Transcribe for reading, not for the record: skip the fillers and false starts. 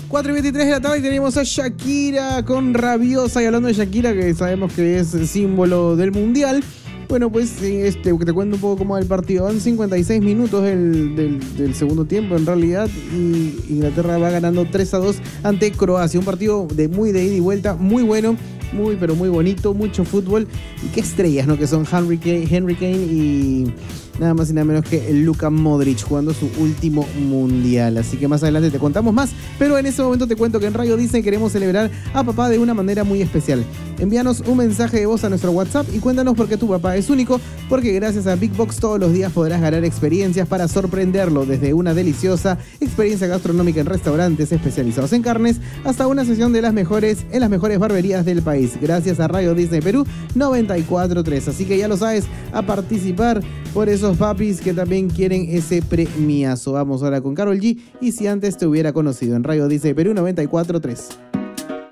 4:23 de la tarde y tenemos a Shakira con Rabiosa. Y hablando de Shakira, que sabemos que es símbolo del mundial. Bueno, pues que te cuento un poco cómo va el partido. Van 56 minutos del segundo tiempo en realidad. Y Inglaterra va ganando 3-2 ante Croacia. Un partido muy de ida y vuelta, muy bueno. Pero muy bonito, mucho fútbol. Y qué estrellas, ¿no? Que son Henry Kane y nada más y nada menos que Luka Modric jugando su último mundial. Así que más adelante te contamos más. Pero en ese momento te cuento que en Radio Disney queremos celebrar a papá de una manera muy especial. Envíanos un mensaje de voz a nuestro WhatsApp y cuéntanos por qué tu papá es único. Porque gracias a Big Box todos los días podrás ganar experiencias para sorprenderlo. Desde una deliciosa experiencia gastronómica en restaurantes especializados en carnes hasta una sesión en las mejores barberías del país. Gracias a Radio Disney Perú 94.3. Así que ya lo sabes, a participar por esos papis que también quieren ese premiazo. Vamos ahora con Karol G. Y si antes te hubiera conocido en Radio Disney Perú 94.3.